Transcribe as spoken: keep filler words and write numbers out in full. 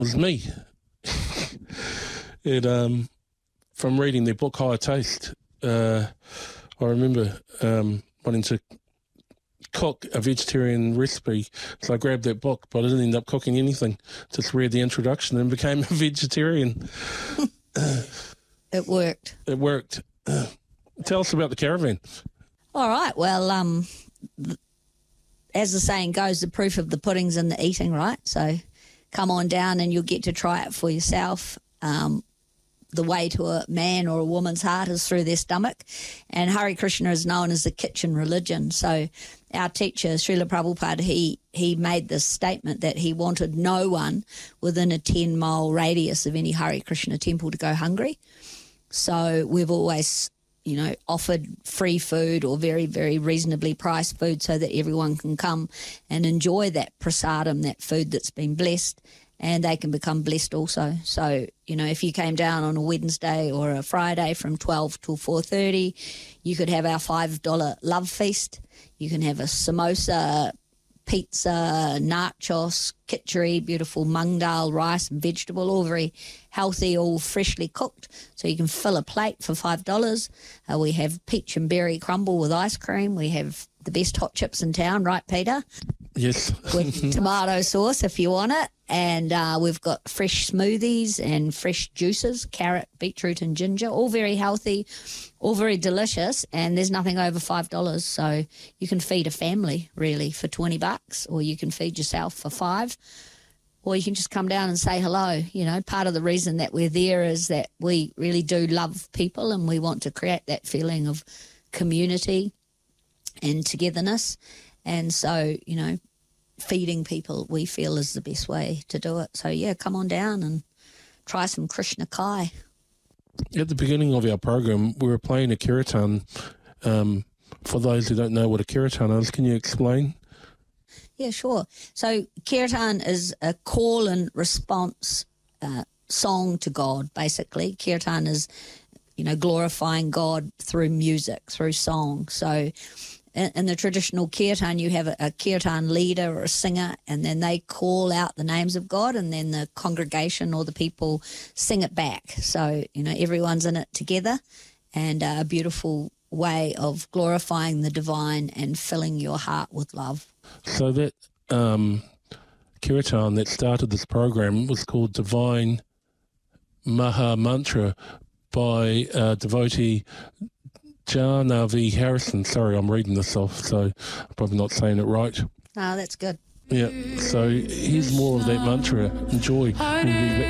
was me. it um, from reading their book Higher Taste, uh, I remember um, wanting to cook a vegetarian recipe, so I grabbed that book, but I didn't end up cooking anything. Just read the introduction and became a vegetarian. It worked. It worked. Uh, tell us about the caravan. All right. Well, um, th- as the saying goes, the proof of the pudding's in the eating, right? So come on down and you'll get to try it for yourself. Um, the way to a man or a woman's heart is through their stomach. And Hare Krishna is known as the kitchen religion. So our teacher, Srila Prabhupada, he, he made this statement that he wanted no one within a ten-mile radius of any Hare Krishna temple to go hungry. So we've always, you know, offered free food or very, very reasonably priced food so that everyone can come and enjoy that prasadam, that food that's been blessed, and they can become blessed also. So, you know, if you came down on a Wednesday or a Friday from twelve till four thirty, you could have our five dollar love feast. You can have a samosa, pizza, nachos, kitchery, beautiful mung dal, rice and vegetable, all very healthy, all freshly cooked. So you can fill a plate for five dollars. Uh, we have peach and berry crumble with ice cream. We have the best hot chips in town, right, Peter? Yes. With tomato sauce if you want it. And uh, we've got fresh smoothies and fresh juices, carrot, beetroot and ginger, all very healthy, all very delicious, and there's nothing over five dollars. So you can feed a family, really, for twenty bucks, or you can feed yourself for five, or you can just come down and say hello. You know, part of the reason that we're there is that we really do love people and we want to create that feeling of community and togetherness. And so, you know, feeding people we feel is the best way to do it. So, yeah, come on down and try some Krishna Kai. At the beginning of our program, we were playing a kirtan. Um, for those who don't know what a kirtan is, can you explain? Yeah, sure. So kirtan is a call and response uh, song to God, basically. Kirtan is, you know, glorifying God through music, through song. So in, in the traditional kirtan, you have a, a kirtan leader or a singer, and then they call out the names of God, and then the congregation or the people sing it back. So, you know, everyone's in it together, and uh, a beautiful way of glorifying the divine and filling your heart with love. So that um, kirtan that started this program was called Divine Maha Mantra by uh, devotee Janavi Harrison. Sorry, I'm reading this off, so I'm probably not saying it right. Oh, that's good. Yeah, so here's more of that mantra. Enjoy. We'll be back.